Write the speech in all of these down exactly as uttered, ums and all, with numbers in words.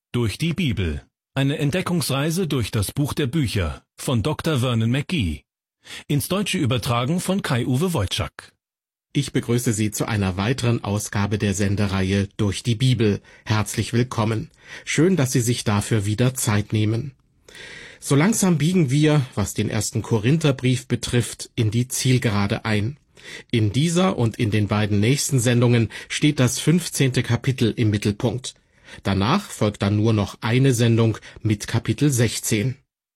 Durch die Bibel. Eine Entdeckungsreise durch das Buch der Bücher von Doktor Vernon McGee. Ins Deutsche übertragen von Kai-Uwe Wojczak. Ich begrüße Sie zu einer weiteren Ausgabe der Sendereihe Durch die Bibel. Herzlich willkommen. Schön, dass Sie sich dafür wieder Zeit nehmen. So langsam biegen wir, was den ersten Korintherbrief betrifft, in die Zielgerade ein. In dieser und in den beiden nächsten Sendungen steht das fünfzehnte Kapitel im Mittelpunkt. Danach folgt dann nur noch eine Sendung mit Kapitel sechzehn.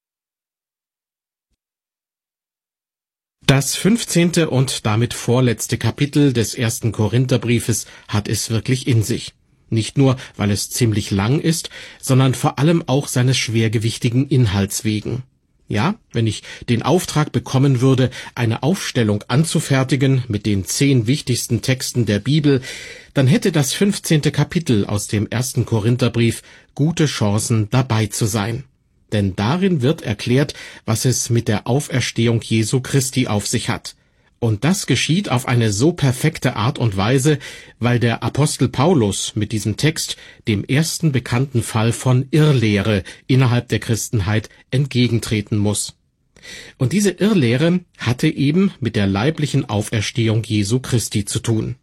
Das fünfzehnte und damit vorletzte Kapitel des ersten Korintherbriefes hat es wirklich in sich. Nicht nur, weil es ziemlich lang ist, sondern vor allem auch seines schwergewichtigen Inhalts wegen. Ja, wenn ich den Auftrag bekommen würde, eine Aufstellung anzufertigen mit den zehn wichtigsten Texten der Bibel, dann hätte das fünfzehnte Kapitel aus dem ersten Korintherbrief gute Chancen, dabei zu sein. Denn darin wird erklärt, was es mit der Auferstehung Jesu Christi auf sich hat. Und das geschieht auf eine so perfekte Art und Weise, weil der Apostel Paulus mit diesem Text dem ersten bekannten Fall von Irrlehre innerhalb der Christenheit entgegentreten muss. Und diese Irrlehre hatte eben mit der leiblichen Auferstehung Jesu Christi zu tun.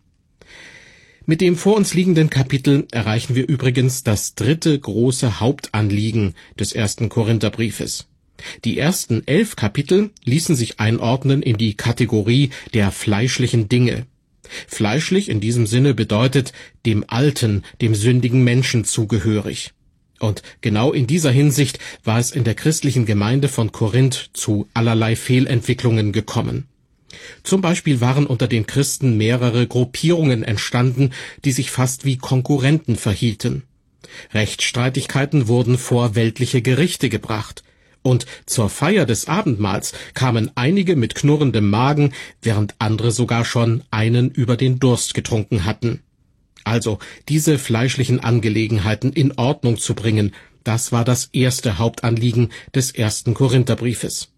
Mit dem vor uns liegenden Kapitel erreichen wir übrigens das dritte große Hauptanliegen des ersten Korintherbriefes. Die ersten elf Kapitel ließen sich einordnen in die Kategorie der fleischlichen Dinge. Fleischlich in diesem Sinne bedeutet dem alten, dem sündigen Menschen zugehörig. Und genau in dieser Hinsicht war es in der christlichen Gemeinde von Korinth zu allerlei Fehlentwicklungen gekommen. Zum Beispiel waren unter den Christen mehrere Gruppierungen entstanden, die sich fast wie Konkurrenten verhielten. Rechtsstreitigkeiten wurden vor weltliche Gerichte gebracht. Und zur Feier des Abendmahls kamen einige mit knurrendem Magen, während andere sogar schon einen über den Durst getrunken hatten. Also, diese fleischlichen Angelegenheiten in Ordnung zu bringen, das war das erste Hauptanliegen des ersten Korintherbriefes.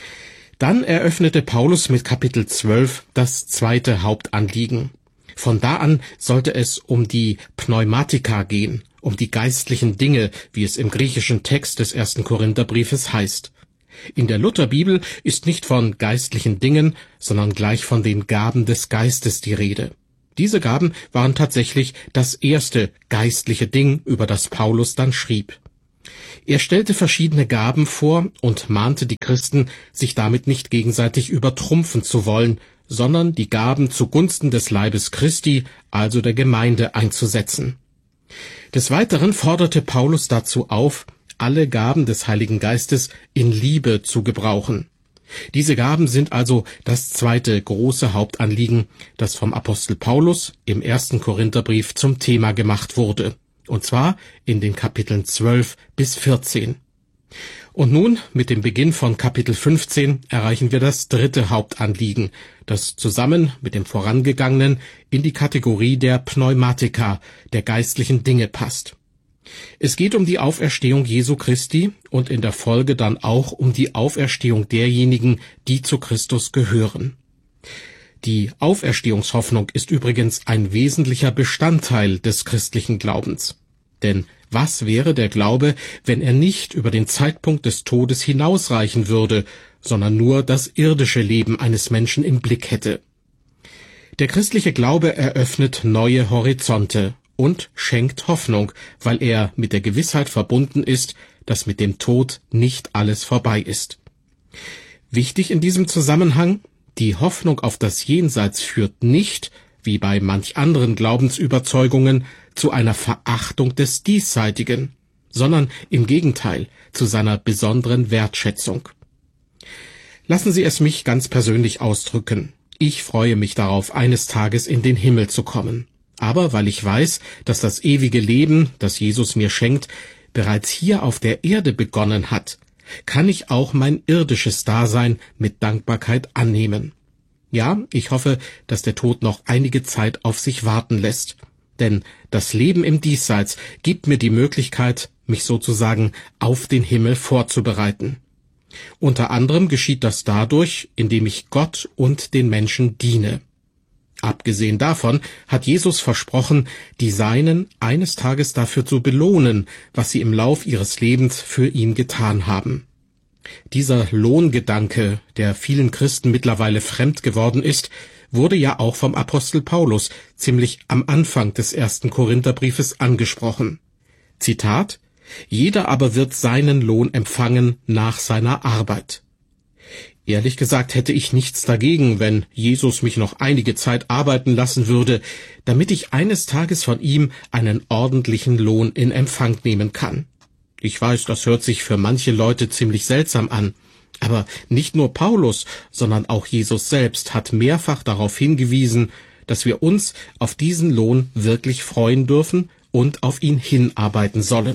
Dann eröffnete Paulus mit Kapitel zwölf das zweite Hauptanliegen. Von da an sollte es um die Pneumatika gehen, um die geistlichen Dinge, wie es im griechischen Text des ersten Korintherbriefes heißt. In der Lutherbibel ist nicht von geistlichen Dingen, sondern gleich von den Gaben des Geistes die Rede. Diese Gaben waren tatsächlich das erste geistliche Ding, über das Paulus dann schrieb. Er stellte verschiedene Gaben vor und mahnte die Christen, sich damit nicht gegenseitig übertrumpfen zu wollen, sondern die Gaben zugunsten des Leibes Christi, also der Gemeinde, einzusetzen. Des Weiteren forderte Paulus dazu auf, alle Gaben des Heiligen Geistes in Liebe zu gebrauchen. Diese Gaben sind also das zweite große Hauptanliegen, das vom Apostel Paulus im ersten Korintherbrief zum Thema gemacht wurde, und zwar in den Kapiteln zwölf bis vierzehn. Und nun, mit dem Beginn von Kapitel fünfzehn, erreichen wir das dritte Hauptanliegen, das zusammen mit dem vorangegangenen in die Kategorie der Pneumatika, der geistlichen Dinge passt. Es geht um die Auferstehung Jesu Christi und in der Folge dann auch um die Auferstehung derjenigen, die zu Christus gehören. Die Auferstehungshoffnung ist übrigens ein wesentlicher Bestandteil des christlichen Glaubens. Denn was wäre der Glaube, wenn er nicht über den Zeitpunkt des Todes hinausreichen würde, sondern nur das irdische Leben eines Menschen im Blick hätte? Der christliche Glaube eröffnet neue Horizonte und schenkt Hoffnung, weil er mit der Gewissheit verbunden ist, dass mit dem Tod nicht alles vorbei ist. Wichtig in diesem Zusammenhang: Die Hoffnung auf das Jenseits führt nicht, wie bei manch anderen Glaubensüberzeugungen, zu einer Verachtung des Diesseitigen, sondern im Gegenteil zu seiner besonderen Wertschätzung. Lassen Sie es mich ganz persönlich ausdrücken. Ich freue mich darauf, eines Tages in den Himmel zu kommen. Aber weil ich weiß, dass das ewige Leben, das Jesus mir schenkt, bereits hier auf der Erde begonnen hat, kann ich auch mein irdisches Dasein mit Dankbarkeit annehmen. Ja, ich hoffe, dass der Tod noch einige Zeit auf sich warten lässt. Denn das Leben im Diesseits gibt mir die Möglichkeit, mich sozusagen auf den Himmel vorzubereiten. Unter anderem geschieht das dadurch, indem ich Gott und den Menschen diene. Abgesehen davon hat Jesus versprochen, die Seinen eines Tages dafür zu belohnen, was sie im Lauf ihres Lebens für ihn getan haben. Dieser Lohngedanke, der vielen Christen mittlerweile fremd geworden ist, wurde ja auch vom Apostel Paulus ziemlich am Anfang des ersten Korintherbriefes angesprochen. Zitat: »Jeder aber wird seinen Lohn empfangen nach seiner Arbeit.« Ehrlich gesagt hätte ich nichts dagegen, wenn Jesus mich noch einige Zeit arbeiten lassen würde, damit ich eines Tages von ihm einen ordentlichen Lohn in Empfang nehmen kann. Ich weiß, das hört sich für manche Leute ziemlich seltsam an, aber nicht nur Paulus, sondern auch Jesus selbst hat mehrfach darauf hingewiesen, dass wir uns auf diesen Lohn wirklich freuen dürfen und auf ihn hinarbeiten sollen.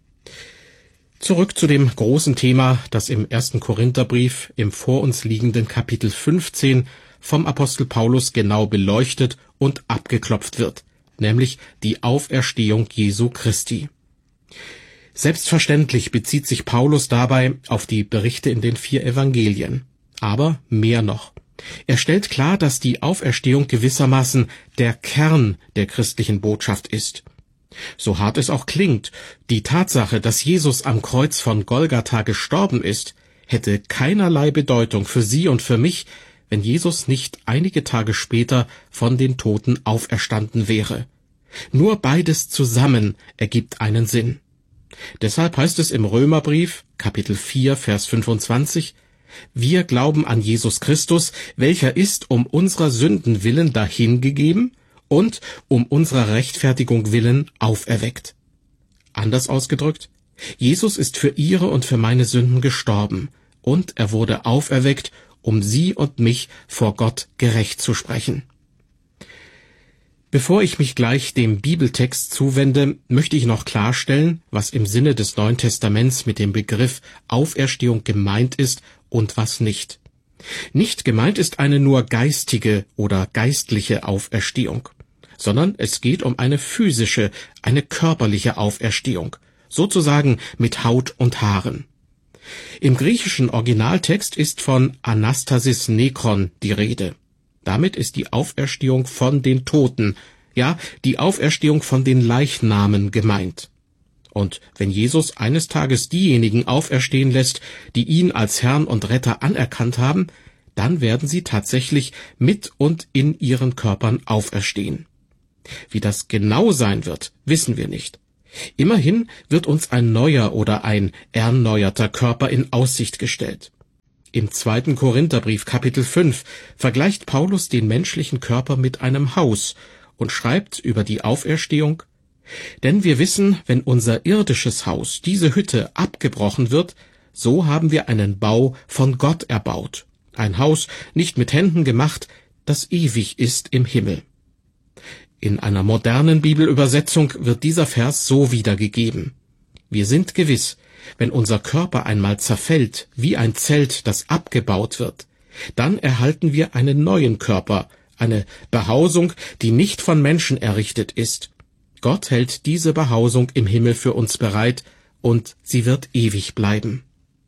Zurück zu dem großen Thema, das im ersten Korintherbrief im vor uns liegenden Kapitel fünfzehn vom Apostel Paulus genau beleuchtet und abgeklopft wird, nämlich die Auferstehung Jesu Christi. Selbstverständlich bezieht sich Paulus dabei auf die Berichte in den vier Evangelien. Aber mehr noch. Er stellt klar, dass die Auferstehung gewissermaßen der Kern der christlichen Botschaft ist. So hart es auch klingt, die Tatsache, dass Jesus am Kreuz von Golgatha gestorben ist, hätte keinerlei Bedeutung für Sie und für mich, wenn Jesus nicht einige Tage später von den Toten auferstanden wäre. Nur beides zusammen ergibt einen Sinn. Deshalb heißt es im Römerbrief, Kapitel vier, Vers fünfundzwanzig, wir glauben an Jesus Christus, welcher ist um unserer Sünden willen dahingegeben und um unserer Rechtfertigung willen auferweckt. Anders ausgedrückt, Jesus ist für Ihre und für meine Sünden gestorben, und er wurde auferweckt, um Sie und mich vor Gott gerecht zu sprechen. Bevor ich mich gleich dem Bibeltext zuwende, möchte ich noch klarstellen, was im Sinne des Neuen Testaments mit dem Begriff Auferstehung gemeint ist und was nicht. Nicht gemeint ist eine nur geistige oder geistliche Auferstehung, sondern es geht um eine physische, eine körperliche Auferstehung, sozusagen mit Haut und Haaren. Im griechischen Originaltext ist von Anastasis Nekron die Rede. Damit ist die Auferstehung von den Toten, ja, die Auferstehung von den Leichnamen gemeint. Und wenn Jesus eines Tages diejenigen auferstehen lässt, die ihn als Herrn und Retter anerkannt haben, dann werden sie tatsächlich mit und in ihren Körpern auferstehen. Wie das genau sein wird, wissen wir nicht. Immerhin wird uns ein neuer oder ein erneuerter Körper in Aussicht gestellt. Im zweiten Korintherbrief Kapitel fünf vergleicht Paulus den menschlichen Körper mit einem Haus und schreibt über die Auferstehung: Denn wir wissen, wenn unser irdisches Haus, diese Hütte, abgebrochen wird, so haben wir einen Bau von Gott erbaut, ein Haus nicht mit Händen gemacht, das ewig ist im Himmel. In einer modernen Bibelübersetzung wird dieser Vers so wiedergegeben: Wir sind gewiss, wenn unser Körper einmal zerfällt, wie ein Zelt, das abgebaut wird, dann erhalten wir einen neuen Körper, eine Behausung, die nicht von Menschen errichtet ist. Gott hält diese Behausung im Himmel für uns bereit, und sie wird ewig bleiben.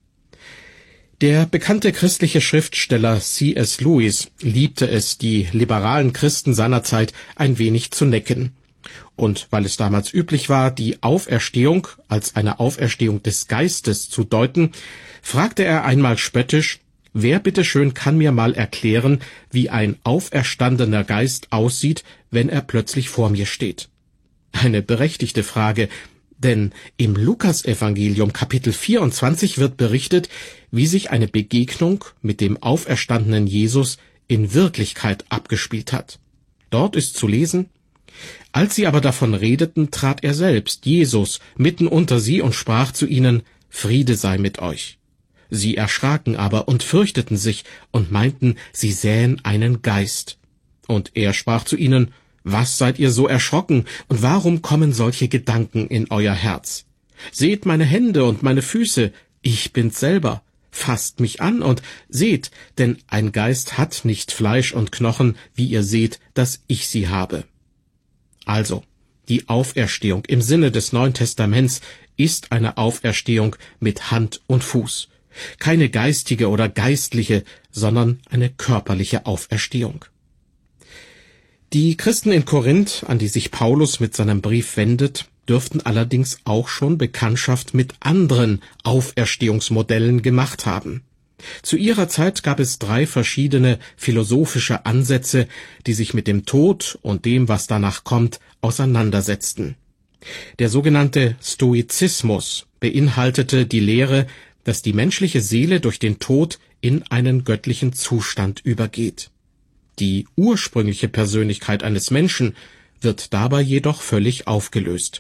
Der bekannte christliche Schriftsteller C S Lewis liebte es, die liberalen Christen seiner Zeit ein wenig zu necken. Und weil es damals üblich war, die Auferstehung als eine Auferstehung des Geistes zu deuten, fragte er einmal spöttisch: Wer bitteschön kann mir mal erklären, wie ein auferstandener Geist aussieht, wenn er plötzlich vor mir steht? Eine berechtigte Frage, denn im Lukasevangelium Kapitel vierundzwanzig wird berichtet, wie sich eine Begegnung mit dem auferstandenen Jesus in Wirklichkeit abgespielt hat. Dort ist zu lesen: Als sie aber davon redeten, trat er selbst, Jesus, mitten unter sie und sprach zu ihnen: Friede sei mit euch. Sie erschraken aber und fürchteten sich und meinten, sie sähen einen Geist. Und er sprach zu ihnen: Was seid ihr so erschrocken, und warum kommen solche Gedanken in euer Herz? Seht meine Hände und meine Füße, ich bin's selber. Fasst mich an und seht, denn ein Geist hat nicht Fleisch und Knochen, wie ihr seht, dass ich sie habe. Also, die Auferstehung im Sinne des Neuen Testaments ist eine Auferstehung mit Hand und Fuß. Keine geistige oder geistliche, sondern eine körperliche Auferstehung. Die Christen in Korinth, an die sich Paulus mit seinem Brief wendet, dürften allerdings auch schon Bekanntschaft mit anderen Auferstehungsmodellen gemacht haben. Zu ihrer Zeit gab es drei verschiedene philosophische Ansätze, die sich mit dem Tod und dem, was danach kommt, auseinandersetzten. Der sogenannte Stoizismus beinhaltete die Lehre, dass die menschliche Seele durch den Tod in einen göttlichen Zustand übergeht. Die ursprüngliche Persönlichkeit eines Menschen wird dabei jedoch völlig aufgelöst.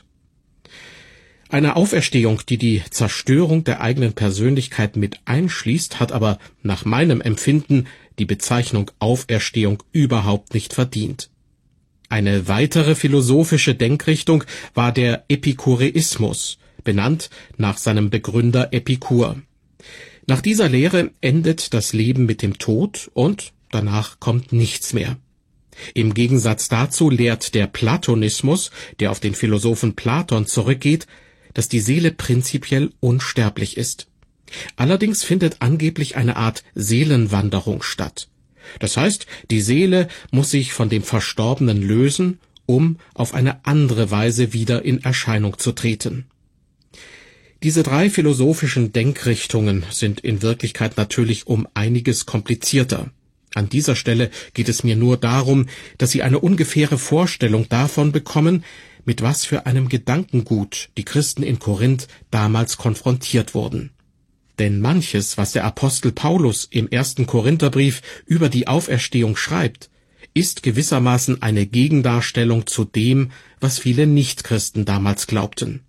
Eine Auferstehung, die die Zerstörung der eigenen Persönlichkeit mit einschließt, hat aber nach meinem Empfinden die Bezeichnung Auferstehung überhaupt nicht verdient. Eine weitere philosophische Denkrichtung war der Epikureismus, benannt nach seinem Begründer Epikur. Nach dieser Lehre endet das Leben mit dem Tod und danach kommt nichts mehr. Im Gegensatz dazu lehrt der Platonismus, der auf den Philosophen Platon zurückgeht, dass die Seele prinzipiell unsterblich ist. Allerdings findet angeblich eine Art Seelenwanderung statt. Das heißt, die Seele muss sich von dem Verstorbenen lösen, um auf eine andere Weise wieder in Erscheinung zu treten. Diese drei philosophischen Denkrichtungen sind in Wirklichkeit natürlich um einiges komplizierter. An dieser Stelle geht es mir nur darum, dass Sie eine ungefähre Vorstellung davon bekommen, mit was für einem Gedankengut die Christen in Korinth damals konfrontiert wurden. Denn manches, was der Apostel Paulus im ersten Korintherbrief über die Auferstehung schreibt, ist gewissermaßen eine Gegendarstellung zu dem, was viele Nichtchristen damals glaubten.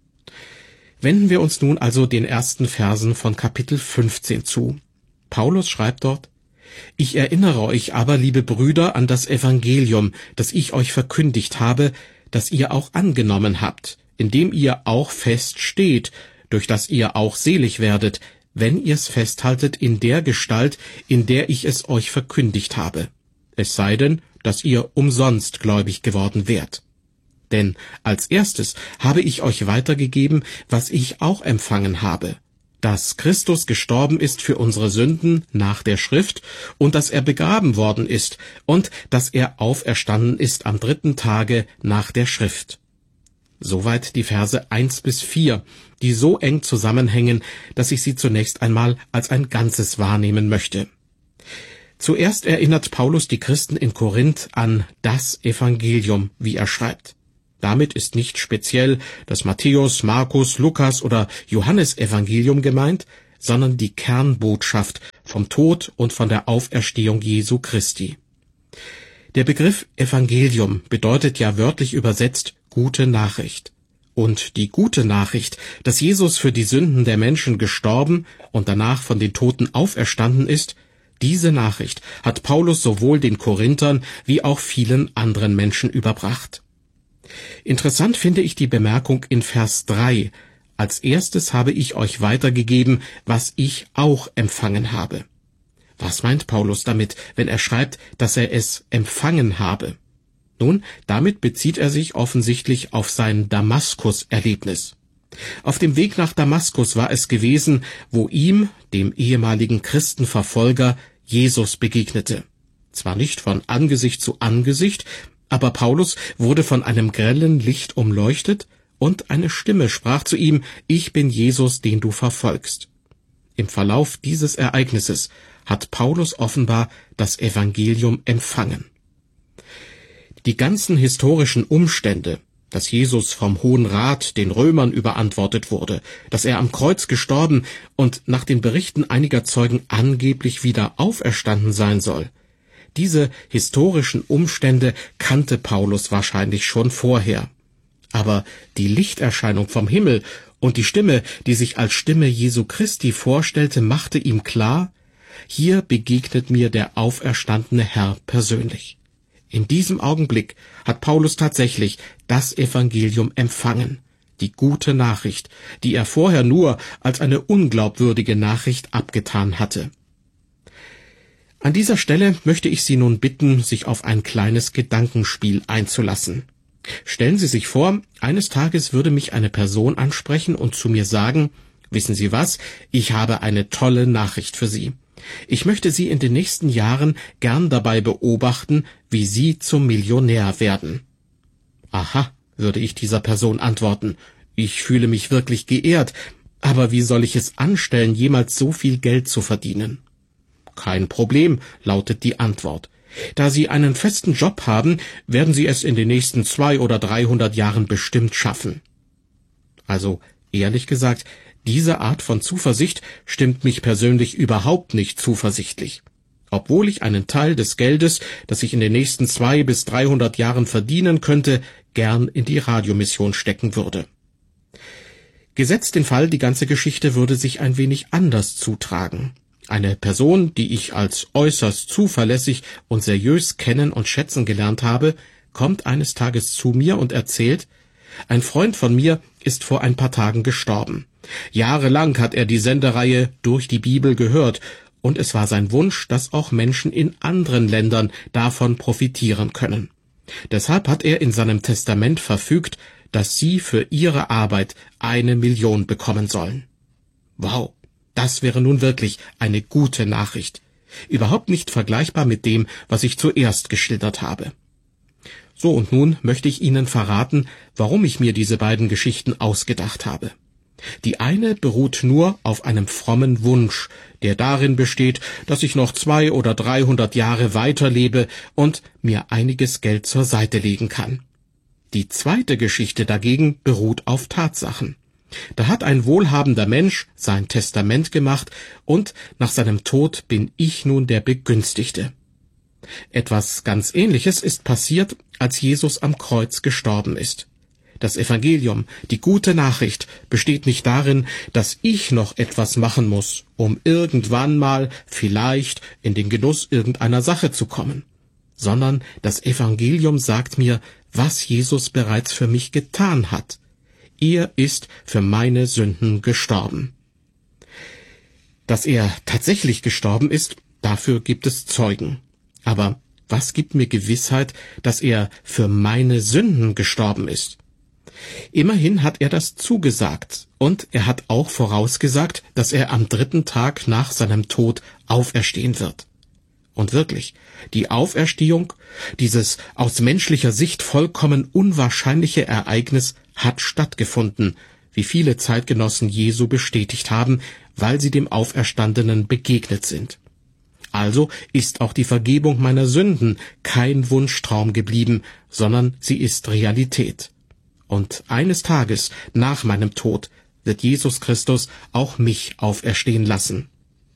Wenden wir uns nun also den ersten Versen von Kapitel fünfzehn zu. Paulus schreibt dort: Ich erinnere euch aber, liebe Brüder, an das Evangelium, das ich euch verkündigt habe, das ihr auch angenommen habt, indem ihr auch fest steht, durch das ihr auch selig werdet, wenn ihr's festhaltet in der Gestalt, in der ich es euch verkündigt habe. Es sei denn, dass ihr umsonst gläubig geworden wärt. Denn als erstes habe ich euch weitergegeben, was ich auch empfangen habe, dass Christus gestorben ist für unsere Sünden nach der Schrift und dass er begraben worden ist und dass er auferstanden ist am dritten Tage nach der Schrift. Soweit die Verse eins bis vier, die so eng zusammenhängen, dass ich sie zunächst einmal als ein Ganzes wahrnehmen möchte. Zuerst erinnert Paulus die Christen in Korinth an das Evangelium, wie er schreibt. Damit ist nicht speziell das Matthäus, Markus, Lukas oder Johannes-Evangelium gemeint, sondern die Kernbotschaft vom Tod und von der Auferstehung Jesu Christi. Der Begriff Evangelium bedeutet ja wörtlich übersetzt gute Nachricht. Und die gute Nachricht, dass Jesus für die Sünden der Menschen gestorben und danach von den Toten auferstanden ist, diese Nachricht hat Paulus sowohl den Korinthern wie auch vielen anderen Menschen überbracht. Interessant finde ich die Bemerkung in Vers drei. Als erstes habe ich euch weitergegeben, was ich auch empfangen habe. Was meint Paulus damit, wenn er schreibt, dass er es empfangen habe? Nun, damit bezieht er sich offensichtlich auf sein Damaskus-Erlebnis. Auf dem Weg nach Damaskus war es gewesen, wo ihm, dem ehemaligen Christenverfolger, Jesus begegnete. Zwar nicht von Angesicht zu Angesicht, aber Paulus wurde von einem grellen Licht umleuchtet und eine Stimme sprach zu ihm: Ich bin Jesus, den du verfolgst. Im Verlauf dieses Ereignisses hat Paulus offenbar das Evangelium empfangen. Die ganzen historischen Umstände, dass Jesus vom Hohen Rat den Römern überantwortet wurde, dass er am Kreuz gestorben und nach den Berichten einiger Zeugen angeblich wieder auferstanden sein soll, diese historischen Umstände kannte Paulus wahrscheinlich schon vorher. Aber die Lichterscheinung vom Himmel und die Stimme, die sich als Stimme Jesu Christi vorstellte, machte ihm klar: Hier begegnet mir der auferstandene Herr persönlich. In diesem Augenblick hat Paulus tatsächlich das Evangelium empfangen, die gute Nachricht, die er vorher nur als eine unglaubwürdige Nachricht abgetan hatte. An dieser Stelle möchte ich Sie nun bitten, sich auf ein kleines Gedankenspiel einzulassen. Stellen Sie sich vor, eines Tages würde mich eine Person ansprechen und zu mir sagen: Wissen Sie was, ich habe eine tolle Nachricht für Sie. Ich möchte Sie in den nächsten Jahren gern dabei beobachten, wie Sie zum Millionär werden. Aha, würde ich dieser Person antworten, ich fühle mich wirklich geehrt, aber wie soll ich es anstellen, jemals so viel Geld zu verdienen? Kein Problem, lautet die Antwort. Da Sie einen festen Job haben, werden Sie es in den nächsten zwei oder dreihundert Jahren bestimmt schaffen. Also, ehrlich gesagt, diese Art von Zuversicht stimmt mich persönlich überhaupt nicht zuversichtlich. Obwohl ich einen Teil des Geldes, das ich in den nächsten zwei bis dreihundert Jahren verdienen könnte, gern in die Radiomission stecken würde. Gesetzt den Fall, die ganze Geschichte würde sich ein wenig anders zutragen. Eine Person, die ich als äußerst zuverlässig und seriös kennen und schätzen gelernt habe, kommt eines Tages zu mir und erzählt, ein Freund von mir ist vor ein paar Tagen gestorben. Jahrelang hat er die Sendereihe Durch die Bibel gehört, und es war sein Wunsch, dass auch Menschen in anderen Ländern davon profitieren können. Deshalb hat er in seinem Testament verfügt, dass sie für ihre Arbeit eine Million bekommen sollen. Wow, das wäre nun wirklich eine gute Nachricht. Überhaupt nicht vergleichbar mit dem, was ich zuerst geschildert habe. So, und nun möchte ich Ihnen verraten, warum ich mir diese beiden Geschichten ausgedacht habe. Die eine beruht nur auf einem frommen Wunsch, der darin besteht, dass ich noch zwei oder dreihundert Jahre weiterlebe und mir einiges Geld zur Seite legen kann. Die zweite Geschichte dagegen beruht auf Tatsachen. Da hat ein wohlhabender Mensch sein Testament gemacht und nach seinem Tod bin ich nun der Begünstigte. Etwas ganz Ähnliches ist passiert, als Jesus am Kreuz gestorben ist. Das Evangelium, die gute Nachricht, besteht nicht darin, dass ich noch etwas machen muss, um irgendwann mal vielleicht in den Genuss irgendeiner Sache zu kommen, sondern das Evangelium sagt mir, was Jesus bereits für mich getan hat. Er ist für meine Sünden gestorben. Dass er tatsächlich gestorben ist, dafür gibt es Zeugen. Aber was gibt mir Gewissheit, dass er für meine Sünden gestorben ist? Immerhin hat er das zugesagt, und er hat auch vorausgesagt, dass er am dritten Tag nach seinem Tod auferstehen wird. Und wirklich, die Auferstehung, dieses aus menschlicher Sicht vollkommen unwahrscheinliche Ereignis, hat stattgefunden, wie viele Zeitgenossen Jesu bestätigt haben, weil sie dem Auferstandenen begegnet sind. Also ist auch die Vergebung meiner Sünden kein Wunschtraum geblieben, sondern sie ist Realität. Und eines Tages nach meinem Tod wird Jesus Christus auch mich auferstehen lassen.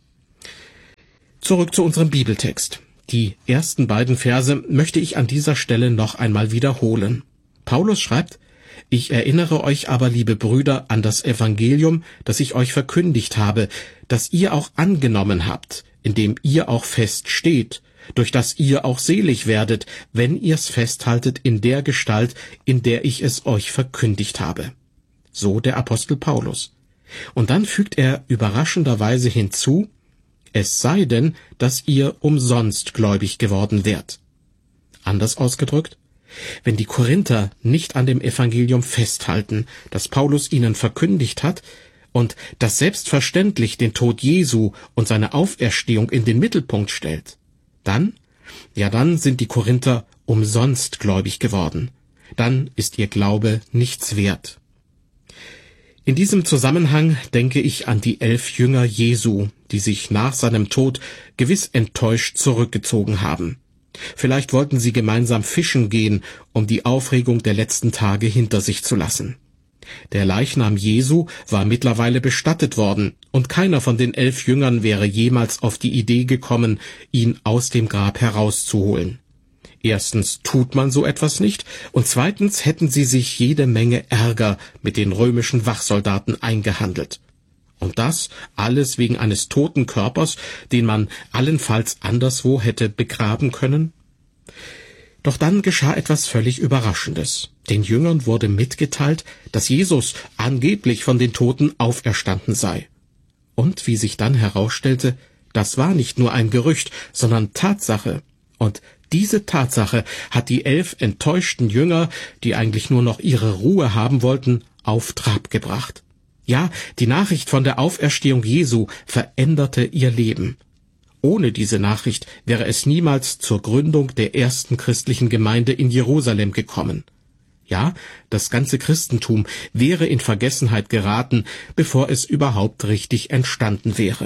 Zurück zu unserem Bibeltext. Die ersten beiden Verse möchte ich an dieser Stelle noch einmal wiederholen. Paulus schreibt, »Ich erinnere euch aber, liebe Brüder, an das Evangelium, das ich euch verkündigt habe, das ihr auch angenommen habt, in dem ihr auch fest steht, durch das ihr auch selig werdet, wenn ihr's festhaltet in der Gestalt, in der ich es euch verkündigt habe.« So der Apostel Paulus. Und dann fügt er überraschenderweise hinzu, es sei denn, dass ihr umsonst gläubig geworden wärt. Anders ausgedrückt, wenn die Korinther nicht an dem Evangelium festhalten, das Paulus ihnen verkündigt hat, und das selbstverständlich den Tod Jesu und seine Auferstehung in den Mittelpunkt stellt, dann, ja dann sind die Korinther umsonst gläubig geworden. Dann ist ihr Glaube nichts wert. In diesem Zusammenhang denke ich an die elf Jünger Jesu, die sich nach seinem Tod gewiss enttäuscht zurückgezogen haben. Vielleicht wollten sie gemeinsam fischen gehen, um die Aufregung der letzten Tage hinter sich zu lassen. Der Leichnam Jesu war mittlerweile bestattet worden, und keiner von den elf Jüngern wäre jemals auf die Idee gekommen, ihn aus dem Grab herauszuholen. Erstens tut man so etwas nicht, und zweitens hätten sie sich jede Menge Ärger mit den römischen Wachsoldaten eingehandelt. Und das alles wegen eines toten Körpers, den man allenfalls anderswo hätte begraben können? Doch dann geschah etwas völlig Überraschendes. Den Jüngern wurde mitgeteilt, dass Jesus angeblich von den Toten auferstanden sei. Und wie sich dann herausstellte, das war nicht nur ein Gerücht, sondern Tatsache. Und diese Tatsache hat die elf enttäuschten Jünger, die eigentlich nur noch ihre Ruhe haben wollten, auf Trab gebracht. Ja, die Nachricht von der Auferstehung Jesu veränderte ihr Leben. Ohne diese Nachricht wäre es niemals zur Gründung der ersten christlichen Gemeinde in Jerusalem gekommen. Ja, das ganze Christentum wäre in Vergessenheit geraten, bevor es überhaupt richtig entstanden wäre.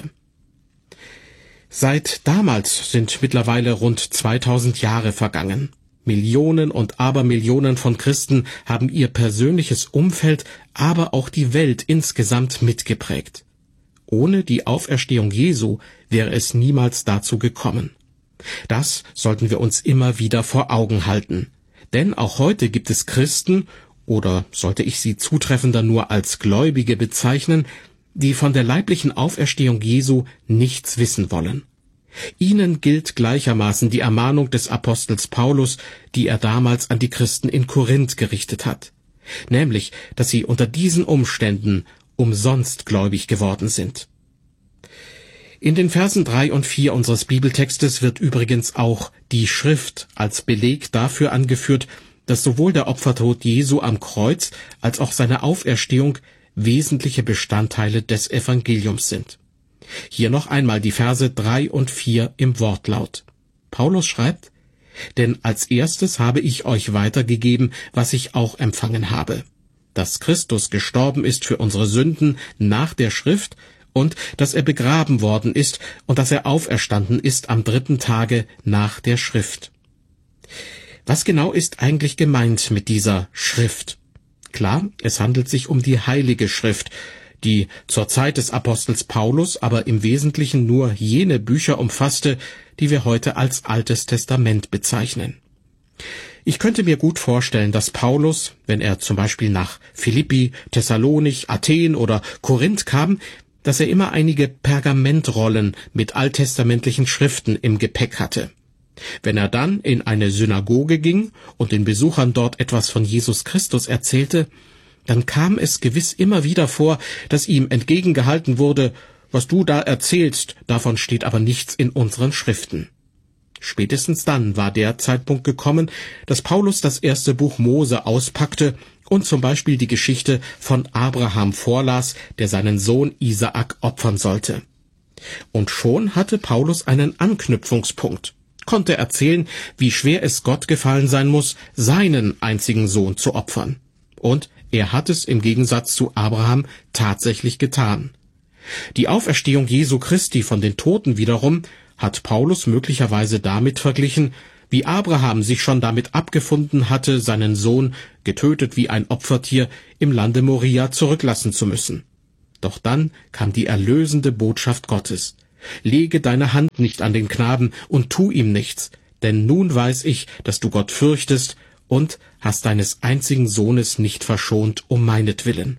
Seit damals sind mittlerweile rund zweitausend Jahre vergangen. Millionen und Abermillionen von Christen haben ihr persönliches Umfeld, aber auch die Welt insgesamt mitgeprägt. Ohne die Auferstehung Jesu wäre es niemals dazu gekommen. Das sollten wir uns immer wieder vor Augen halten. Denn auch heute gibt es Christen, oder sollte ich sie zutreffender nur als Gläubige bezeichnen, die von der leiblichen Auferstehung Jesu nichts wissen wollen. Ihnen gilt gleichermaßen die Ermahnung des Apostels Paulus, die er damals an die Christen in Korinth gerichtet hat, nämlich, dass sie unter diesen Umständen umsonst gläubig geworden sind. In den Versen drei und vier unseres Bibeltextes wird übrigens auch die Schrift als Beleg dafür angeführt, dass sowohl der Opfertod Jesu am Kreuz als auch seine Auferstehung wesentliche Bestandteile des Evangeliums sind. Hier noch einmal die Verse drei und vier im Wortlaut. Paulus schreibt: Denn als erstes habe ich euch weitergegeben, was ich auch empfangen habe, dass Christus gestorben ist für unsere Sünden nach der Schrift und dass er begraben worden ist und dass er auferstanden ist am dritten Tage nach der Schrift. Was genau ist eigentlich gemeint mit dieser Schrift? Klar, es handelt sich um die Heilige Schrift, die zur Zeit des Apostels Paulus aber im Wesentlichen nur jene Bücher umfasste, die wir heute als Altes Testament bezeichnen. Ich könnte mir gut vorstellen, dass Paulus, wenn er zum Beispiel nach Philippi, Thessalonich, Athen oder Korinth kam, dass er immer einige Pergamentrollen mit alttestamentlichen Schriften im Gepäck hatte. Wenn er dann in eine Synagoge ging und den Besuchern dort etwas von Jesus Christus erzählte, dann kam es gewiss immer wieder vor, dass ihm entgegengehalten wurde: Was du da erzählst, davon steht aber nichts in unseren Schriften. Spätestens dann war der Zeitpunkt gekommen, dass Paulus das erste Buch Mose auspackte und zum Beispiel die Geschichte von Abraham vorlas, der seinen Sohn Isaak opfern sollte. Und schon hatte Paulus einen Anknüpfungspunkt, konnte erzählen, wie schwer es Gott gefallen sein muss, seinen einzigen Sohn zu opfern. Und er hat es im Gegensatz zu Abraham tatsächlich getan. Die Auferstehung Jesu Christi von den Toten wiederum hat Paulus möglicherweise damit verglichen, wie Abraham sich schon damit abgefunden hatte, seinen Sohn, getötet wie ein Opfertier, im Lande Moria zurücklassen zu müssen. Doch dann kam die erlösende Botschaft Gottes: Lege deine Hand nicht an den Knaben und tu ihm nichts, denn nun weiß ich, dass du Gott fürchtest und hast deines einzigen Sohnes nicht verschont um meinetwillen.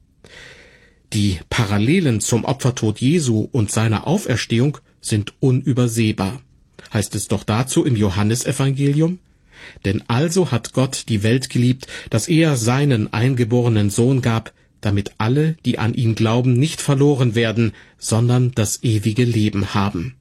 Die Parallelen zum Opfertod Jesu und seiner Auferstehung sind unübersehbar. Heißt es doch dazu im Johannesevangelium: Denn also hat Gott die Welt geliebt, dass er seinen eingeborenen Sohn gab, damit alle, die an ihn glauben, nicht verloren werden, sondern das ewige Leben haben.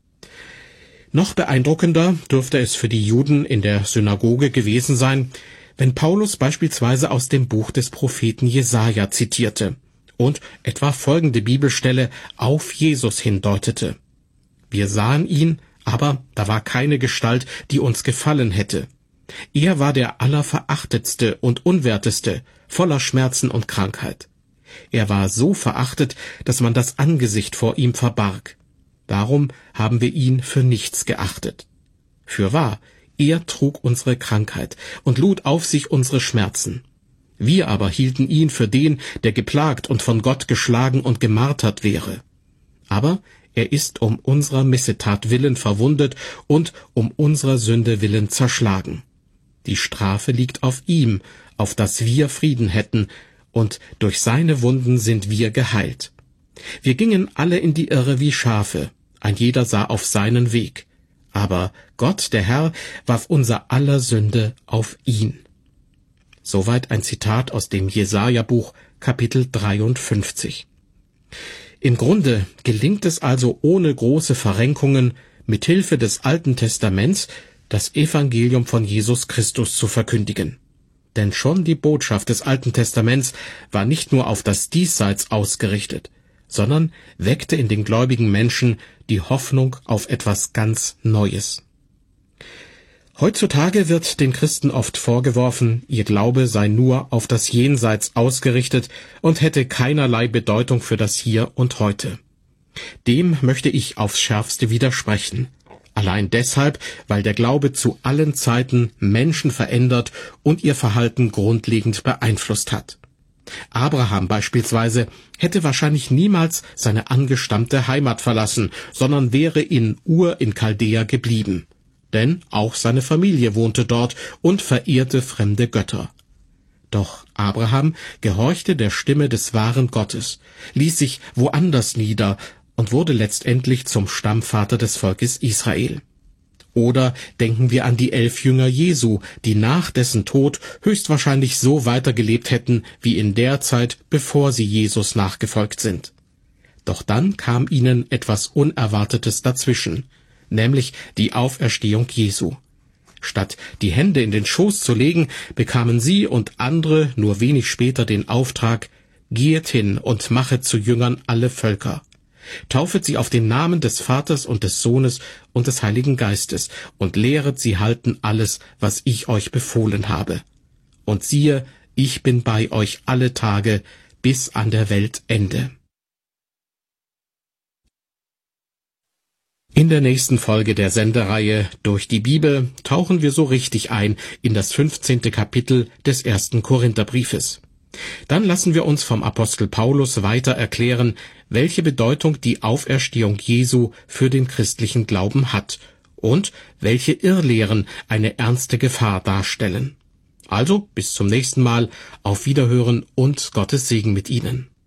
Noch beeindruckender dürfte es für die Juden in der Synagoge gewesen sein, wenn Paulus beispielsweise aus dem Buch des Propheten Jesaja zitierte und etwa folgende Bibelstelle auf Jesus hindeutete: Wir sahen ihn, aber da war keine Gestalt, die uns gefallen hätte. Er war der Allerverachtetste und Unwerteste, voller Schmerzen und Krankheit. Er war so verachtet, dass man das Angesicht vor ihm verbarg. Darum haben wir ihn für nichts geachtet. Fürwahr, er trug unsere Krankheit und lud auf sich unsere Schmerzen. Wir aber hielten ihn für den, der geplagt und von Gott geschlagen und gemartert wäre. Aber er ist um unserer Missetat willen verwundet und um unserer Sünde willen zerschlagen. Die Strafe liegt auf ihm, auf dass wir Frieden hätten, und durch seine Wunden sind wir geheilt. Wir gingen alle in die Irre wie Schafe, ein jeder sah auf seinen Weg. Aber Gott, der Herr, warf unser aller Sünde auf ihn. Soweit ein Zitat aus dem Jesaja-Buch, Kapitel dreiundfünfzig. Im Grunde gelingt es also ohne große Verrenkungen, mit Hilfe des Alten Testaments das Evangelium von Jesus Christus zu verkündigen. Denn schon die Botschaft des Alten Testaments war nicht nur auf das Diesseits ausgerichtet, sondern weckte in den gläubigen Menschen die Hoffnung auf etwas ganz Neues. Heutzutage wird den Christen oft vorgeworfen, ihr Glaube sei nur auf das Jenseits ausgerichtet und hätte keinerlei Bedeutung für das Hier und Heute. Dem möchte ich aufs Schärfste widersprechen. Allein deshalb, weil der Glaube zu allen Zeiten Menschen verändert und ihr Verhalten grundlegend beeinflusst hat. Abraham beispielsweise hätte wahrscheinlich niemals seine angestammte Heimat verlassen, sondern wäre in Ur in Chaldea geblieben. Denn auch seine Familie wohnte dort und verehrte fremde Götter. Doch Abraham gehorchte der Stimme des wahren Gottes, ließ sich woanders nieder und wurde letztendlich zum Stammvater des Volkes Israel. Oder denken wir an die elf Jünger Jesu, die nach dessen Tod höchstwahrscheinlich so weitergelebt hätten wie in der Zeit, bevor sie Jesus nachgefolgt sind. Doch dann kam ihnen etwas Unerwartetes dazwischen, nämlich die Auferstehung Jesu. Statt die Hände in den Schoß zu legen, bekamen sie und andere nur wenig später den Auftrag: Geht hin und machet zu Jüngern alle Völker. Taufet sie auf den Namen des Vaters und des Sohnes und des Heiligen Geistes und lehret sie halten alles, was ich euch befohlen habe. Und siehe, ich bin bei euch alle Tage bis an der Weltende. In der nächsten Folge der Sendereihe Durch die Bibel tauchen wir so richtig ein in das fünfzehnte Kapitel des ersten Korintherbriefes. Dann lassen wir uns vom Apostel Paulus weiter erklären, welche Bedeutung die Auferstehung Jesu für den christlichen Glauben hat und welche Irrlehren eine ernste Gefahr darstellen. Also bis zum nächsten Mal, auf Wiederhören und Gottes Segen mit Ihnen.